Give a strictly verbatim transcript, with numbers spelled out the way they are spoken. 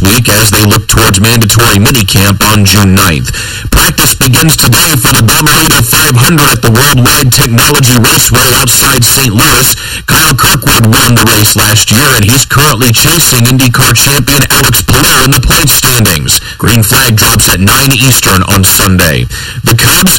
week as they look towards mandatory minicamp on June ninth. Practice begins today for the Bommarito five hundred at the Worldwide Technology Raceway outside Saint Louis. Kyle Kirkwood won the race last year, and he's currently chasing IndyCar champion Alex Palou in the point standings. Green flag drops at nine Eastern on Sunday. The Cubs